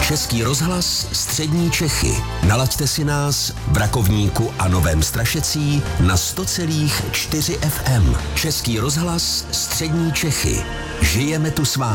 Český rozhlas Střední Čechy. Nalaďte si nás v Rakovníku a Novém Strašecí na 100,4 FM. Český rozhlas Střední Čechy. Žijeme tu s vámi.